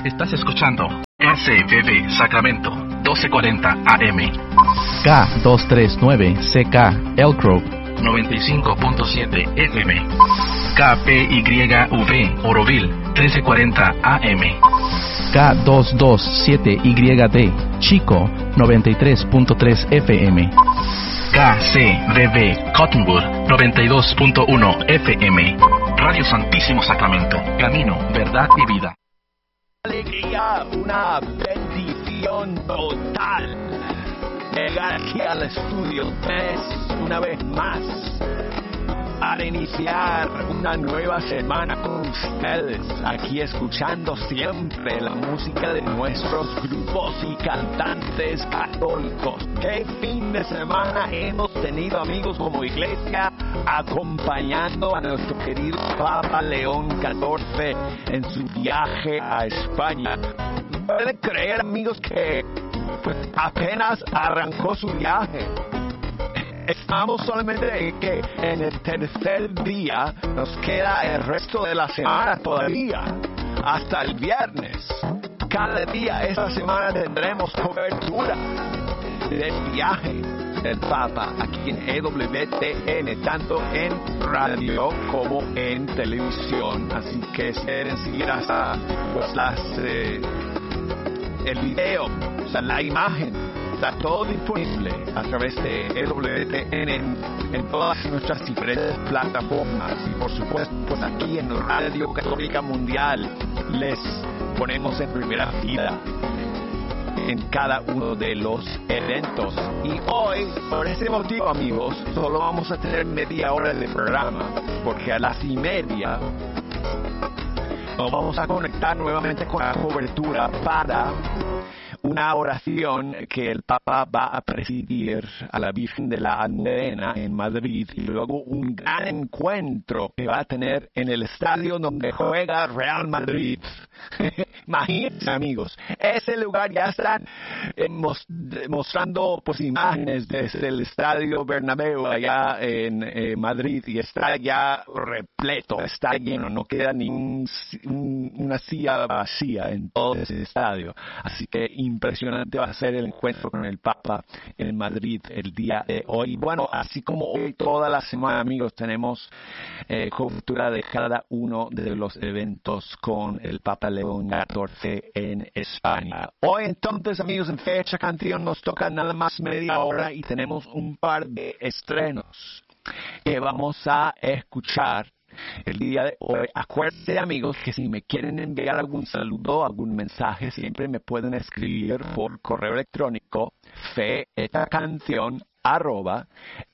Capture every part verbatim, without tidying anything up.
Estás escuchando K C B B Sacramento, doce cuarenta A M. K doscientos treinta y nueve C K Elk Grove, noventa y cinco punto siete F M. K P Y V Oroville, trece cuarenta A M. K doscientos veintisiete Y D Chico, noventa y tres punto tres F M. K C B B Cottonwood, noventa y dos punto uno F M. Radio Santísimo Sacramento, camino, verdad y vida. Alegría, una bendición total llegar aquí al estudio tres una vez más para iniciar una nueva semana con ustedes, aquí escuchando siempre la música de nuestros grupos y cantantes católicos. ¿Qué fin de semana hemos tenido, amigos, como iglesia, acompañando a nuestro querido Papa León catorce en su viaje a España? ¿Pueden creer, amigos, que pues, apenas arrancó su viaje? Estamos solamente que en el tercer día, nos queda el resto de la semana todavía, hasta el viernes. Cada día esta semana tendremos cobertura del viaje del Papa aquí en E W T N, tanto en radio como en televisión. Así que si quieren seguir hasta pues, las, eh, el video, o sea, la imagen, está todo disponible a través de E W T N en, en todas nuestras diferentes plataformas. Y por supuesto, pues aquí en Radio Católica Mundial les ponemos en primera fila en cada uno de los eventos. Y hoy, por ese motivo, amigos, solo vamos a tener media hora de programa, porque a las y media nos vamos a conectar nuevamente con la cobertura para una oración que el Papa va a presidir a la Virgen de la Almudena en Madrid, y luego un gran encuentro que va a tener en el estadio donde juega Real Madrid. Imagínense, amigos, ese lugar ya están eh, mos- mostrando pues imágenes desde el estadio Bernabéu allá en eh, Madrid, y está ya repleto, está lleno, no queda ni un, un, una silla vacía en todo ese estadio. Así que impresionante va a ser el encuentro con el Papa en Madrid el día de hoy. Bueno, así como hoy toda la semana, amigos, tenemos eh, cobertura de cada uno de los eventos con el Papa León catorce en España. Hoy entonces, amigos, en Fecha Canción nos toca nada más media hora y tenemos un par de estrenos que vamos a escuchar el día de hoy. Acuérdense, amigos, que si me quieren enviar algún saludo, algún mensaje, siempre me pueden escribir por correo electrónico feetacanción arroba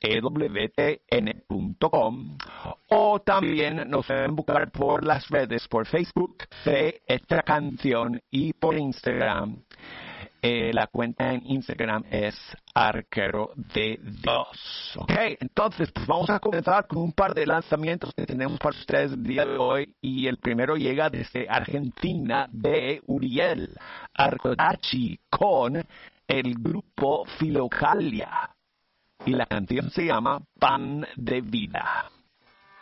ewtn punto com, o también nos pueden buscar por las redes, por Facebook, feetacanción, y por Instagram. Eh, la cuenta en Instagram es arquero de dos. Ok, entonces pues vamos a comenzar con un par de lanzamientos que tenemos para ustedes el día de hoy, y el primero llega desde Argentina, de Uriel Arcodachi con el grupo Filocalia, y la canción se llama Pan de Vida.